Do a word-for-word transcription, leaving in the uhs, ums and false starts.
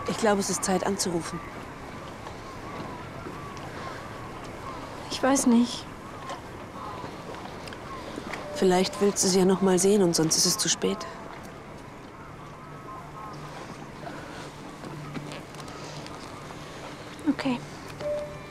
Ich glaube, es ist Zeit anzurufen. Ich weiß nicht. Vielleicht willst du sie ja noch mal sehen und sonst ist es zu spät. Okay.